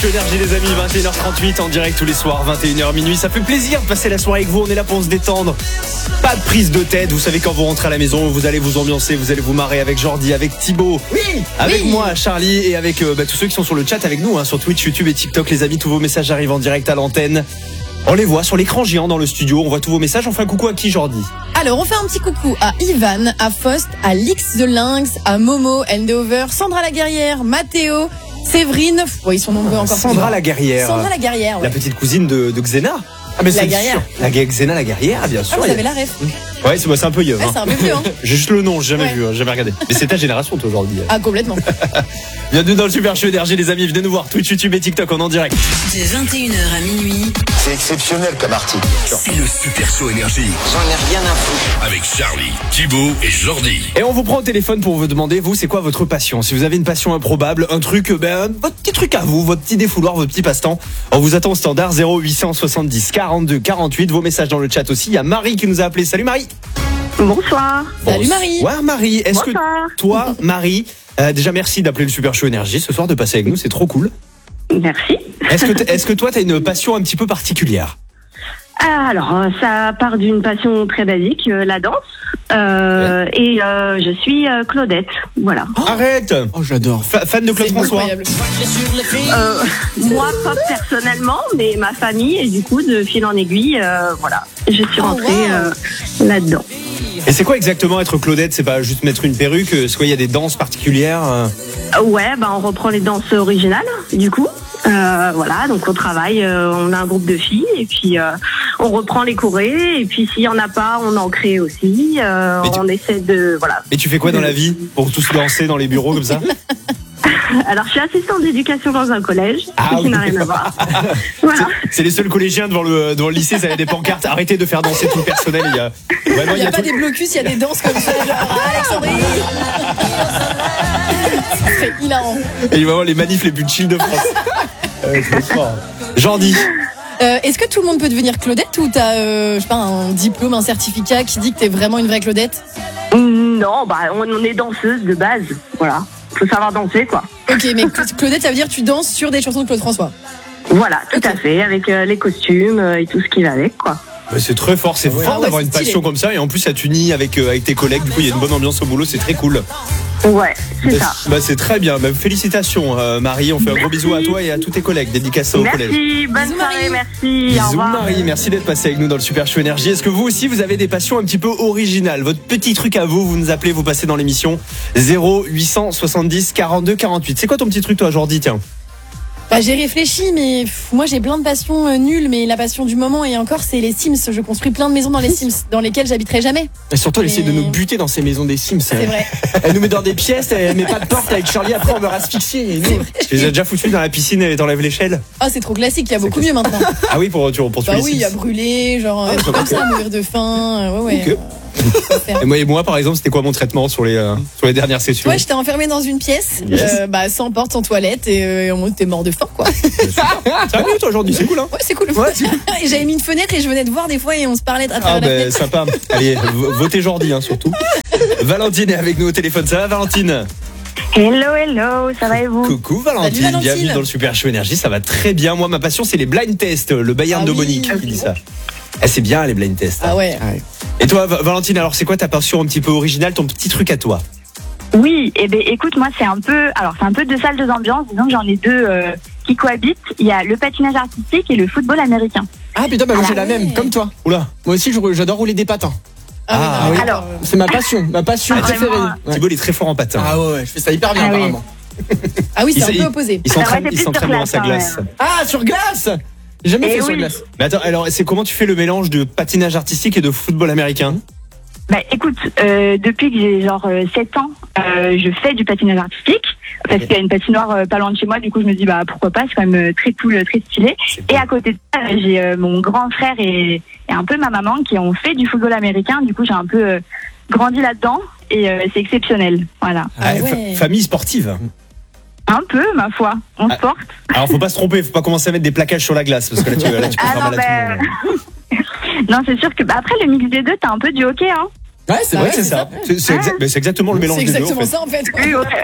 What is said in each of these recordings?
Énergie les amis, 21h38 en direct tous les soirs, 21h minuit. Ça fait plaisir de passer la soirée avec vous, on est là pour se détendre. Pas de prise de tête, vous savez quand vous rentrez à la maison, vous allez vous ambiancer, vous allez vous marrer avec Jordi, avec Thibaut, avec moi, Charlie et avec tous ceux qui sont sur le chat avec nous, sur Twitch, YouTube et TikTok. Les amis, tous vos messages arrivent en direct à l'antenne. On les voit sur l'écran géant dans le studio, on voit tous vos messages. On fait un coucou à qui, Jordi? Alors, on fait un petit coucou à Ivan, à Faust, à Lix the Lynx, à Momo, Endover, Sandra la Guerrière, Mathéo, Séverine. Ils sont nombreux encore. Sandra la Guerrière. Sandra la Guerrière, ouais. La petite cousine de Xena. Ah, mais la guerrière. Xena la Guerrière, bien sûr. Ah, vous avez la ref. Ouais, c'est un peu yeux. Ouais, c'est un peu vieux, hein. J'ai juste le nom, j'ai jamais vu, jamais regardé. Mais c'est ta génération, toi, aujourd'hui. Ah, complètement. Bienvenue dans le Super Show Énergie, les amis. Venez nous voir Twitch, YouTube et TikTok en direct. De 21h à minuit. C'est exceptionnel comme article. C'est le Super Show Énergie. J'en ai rien à foutre. Avec Charlie, Thibaut et Jordi. Et on vous prend au téléphone pour vous demander, vous, c'est quoi votre passion? Si vous avez une passion improbable, un truc, votre petit truc à vous, votre petit défouloir, votre petit passe-temps. On vous attend au standard 0870 42 48. Vos messages dans le chat aussi. Il y a Marie qui nous a appelé. Salut Marie. Bonsoir. Salut Marie. Ouais, Marie. Est-ce Bonsoir. que toi, Marie, déjà merci d'appeler le Super Show Énergie ce soir, de passer avec nous, c'est trop cool. Merci. Est-ce que toi, t'as une passion un petit peu particulière? Alors, ça part d'une passion très basique, la danse. Et je suis Claudette. Voilà. Arrête. Oh, j'adore. Fan de Claude C'est François. incroyable. Moi, pas personnellement, mais ma famille. Et du coup, de fil en aiguille, voilà. Je suis rentrée là-dedans. Et c'est quoi exactement être Claudette? C'est pas juste mettre une perruque? Est-ce qu'il y a des danses particulières? Ouais, on reprend les danses originales, du coup. Voilà, donc on travaille, on a un groupe de filles et puis on reprend les chorés et puis s'il y en a pas, on en crée aussi. On essaie de voilà. Et tu fais quoi dans la vie pour tous danser dans les bureaux comme ça? Alors je suis assistante d'éducation dans un collège, qui n'a rien à voir. Voilà. C'est les seuls collégiens devant le lycée, ça a des pancartes. Arrêtez de faire danser tout le personnel. Il n'y a pas des blocus, il y a des danses comme ça, genre Alexandrie. C'est hilarant. Et il va voir les manifs les plus chill de France. C'est fort. Jordi. Est-ce que tout le monde peut devenir Claudette ou t'as, je sais pas, un diplôme, un certificat qui dit que t'es vraiment une vraie Claudette? Non, on est danseuse de base, voilà. Faut savoir danser, quoi. Ok, mais Claudette, ça veut dire que tu danses sur des chansons de Claude François? Voilà, tout à fait, avec les costumes et tout ce qui va avec, quoi. C'est très fort, c'est fort d'avoir une passion comme ça et en plus ça t'unit avec tes collègues. Du coup, il y a une bonne ambiance au boulot, c'est très cool. Ouais, c'est ça. C'est très bien. Félicitations, Marie. On fait un gros bisou à toi et à tous tes collègues. Dédicace au collège. Merci, bonne soirée, merci. Bisous Au revoir. Marie, merci d'être passé avec nous dans le Super Show Énergie. Est-ce que vous aussi vous avez des passions un petit peu originales? Votre petit truc à vous, vous nous appelez, vous passez dans l'émission 0870 42 48. C'est quoi ton petit truc toi, Jordi? Tiens. J'ai réfléchi, mais moi j'ai plein de passions nulles, mais la passion du moment et encore c'est les Sims. Je construis plein de maisons dans les Sims, dans lesquelles j'habiterai jamais. Et surtout, elle essaie de nous buter dans ces maisons des Sims. C'est vrai. Elle nous met dans des pièces, elle met pas de porte avec Charlie, après on va asphyxier. Et nous... Tu les as déjà foutus dans la piscine et t'enlèves l'échelle? Ah, c'est trop classique, il y a beaucoup mieux maintenant. Ah oui, pour tuer Bah les oui, il y a Sims. brûler, genre comme ça, mourir de faim. Ouais. Ok. Et moi, par exemple, c'était quoi mon traitement sur les dernières sessions? Ouais, j'étais enfermée dans une pièce, sans porte, sans toilette, et en mode t'es mort de faim, quoi. Ça va mieux toi, Jordi, c'est cool, hein? Ouais, c'est cool. Et j'avais mis une fenêtre et je venais de voir des fois et on se parlait à travers la fenêtre. Sympa. Allez, votez Jordi, surtout. Valentine est avec nous au téléphone. Ça va, Valentine? Hello, ça va et vous? Coucou Valentine. Salut, Valentine. Bienvenue dans le Super Show Énergie, ça va très bien. Moi, ma passion, c'est les blind tests, le Bayern de Monique qui dit ça. C'est bien les blind tests. Ah ouais. Et toi, Valentine, alors c'est quoi ta passion un petit peu originale, ton petit truc à toi? Oui, écoute, moi c'est un peu deux salles, deux ambiances. Disons que j'en ai deux qui cohabitent. Il y a le patinage artistique et le football américain. Ah putain, moi j'ai la même, comme toi. Oula. Moi aussi, j'adore rouler des patins. Oui. Alors, C'est ma passion préférée. Ouais. Thibaut, il est très fort en patin. Ah ouais, je fais ça hyper bien apparemment. Ah oui, c'est un peu opposé. Il s'entraîne c'est plus sur dans glace, sa quand glace. même. Ah, sur glace. J'ai jamais Eh fait sur oui. glace. Mais attends, alors c'est comment tu fais le mélange de patinage artistique et de football américain? écoute, depuis que j'ai 7 ans, je fais du patinage artistique. Parce qu'il y a une patinoire pas loin de chez moi, du coup je me dis pourquoi pas, c'est quand même très cool, très stylé. Et à côté de ça, j'ai mon grand frère et un peu ma maman qui ont fait du football américain, du coup j'ai un peu grandi là-dedans et c'est exceptionnel, voilà. Famille sportive. Un peu, ma foi, on se porte. Alors faut pas se tromper, faut pas commencer à mettre des plaquages sur la glace parce que là tu peux faire mal à tout le monde. Non, c'est sûr que après le mix des deux, t'as un peu du hockey, hein. Ouais, c'est Ouais, vrai, c'est ça. C'est exactement le mélange C'est des deux. exactement ça en fait. Oui, ouais.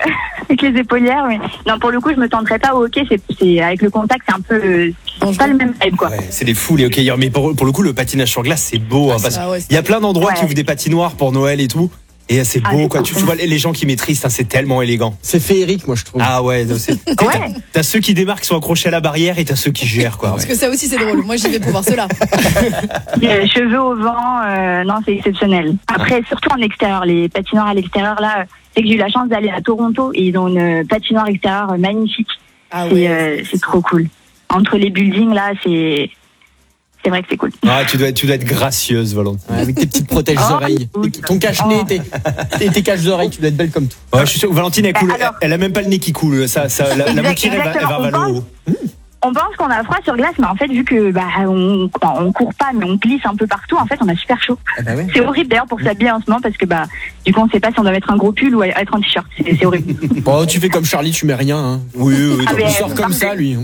avec les épaulières. Mais non, pour le coup, je me tenterais pas au hockey. C'est avec le contact, c'est un peu pas le même vibe, quoi. Ouais, c'est des fous les hockeyeurs, mais pour le coup, le patinage sur glace, c'est beau. Hein, parce ouais, qu'il y a plein d'endroits qui Ouais. ouvrent des patinoires pour Noël et tout. Et c'est beau, c'est quoi. cool. Tu vois les gens qui maîtrisent, hein, c'est tellement élégant. C'est féerique, moi, je trouve. Ah ouais, Ouais. t'as ceux qui démarquent, qui sont accrochés à la barrière, et t'as ceux qui gèrent, quoi. Parce que ça aussi, c'est drôle. Moi, j'y vais pour voir cela. Cheveux au vent, non, c'est exceptionnel. Après, surtout en extérieur, les patinoires à l'extérieur, là, c'est que j'ai eu la chance d'aller à Toronto et ils ont une patinoire extérieure magnifique. Ah C'est trop cool. Entre les buildings, là, c'est vrai que c'est cool. Ah, tu dois être gracieuse, Valentine. Ouais, avec tes petites protèges-oreilles. oui. Ton cache-nez, tes caches-oreilles, tu dois être belle comme tout. Ouais, je suis sûr que Valentine, elle coule. alors- Elle a même pas le nez qui coule. Ça, la mouquire, elle va Exactement. vers le haut. On pense qu'on a froid sur glace, mais en fait, vu que on court pas, mais on glisse un peu partout, en fait, on a super chaud. Ah bah ouais. C'est horrible d'ailleurs pour s'habiller en ce moment parce que du coup, on sait pas si on doit mettre un gros pull ou être en t-shirt. C'est horrible. Bon, tu fais comme Charlie, tu mets rien. Hein. Oui. Ah, mais- Il sort comme ça, lui.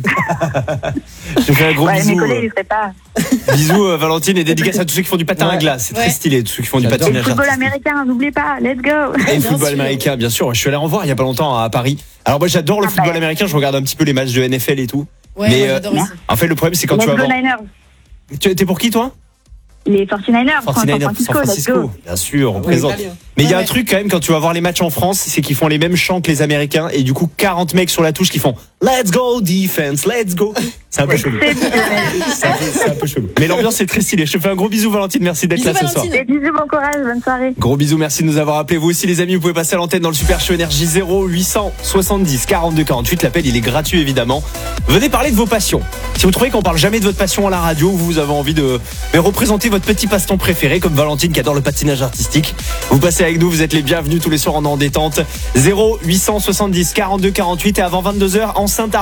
Je te fais un gros Ouais, mes bisou. collègues, ils seraient pas. Bisous, Valentine, et dédicace à tous ceux qui font du patin à Ouais. glace. C'est très Ouais. stylé, tous ceux qui font du J'adore. patinage Football artistique. américain, n'oubliez pas, let's go. Et le Bien football sûr. américain, bien sûr. Je suis allé en voir il y a pas longtemps à Paris. Alors moi, j'adore le football américain. Je regarde un petit peu les matchs de NFL et tout. Ouais, Mais, moi, j'adore aussi. En fait, le problème, c'est quand tu vas Let's go voir. Niners. T'es pour qui, toi? Les 49ers, San 49ers, Francisco, San let's go. Francisco. Bien sûr, on présente. Italien. Mais il y a un Ouais. truc quand même quand tu vas voir les matchs en France, c'est qu'ils font les mêmes chants que les Américains et du coup 40 mecs sur la touche qui font Let's go defense, let's go. C'est un peu chelou. C'est un peu chelou. Mais l'ambiance est très stylée. Je te fais un gros bisou, Valentine. Merci d'être Bisous, là ce soir. Valentine. Et bisous, bon courage, bonne soirée. Gros bisous, merci de nous avoir appelés. Vous aussi, les amis, vous pouvez passer à l'antenne dans le Super Show Énergie 0870 42 48. L'appel, il est gratuit, évidemment. Venez parler de vos passions. Si vous trouvez qu'on parle jamais de votre passion à la radio, vous avez envie de représenter votre petit passe-temps préféré, comme Valentine qui adore le patinage artistique, vous passez avec nous, vous êtes les bienvenus tous les soirs en détente. 0870 42 48 et avant 22h, enceinte à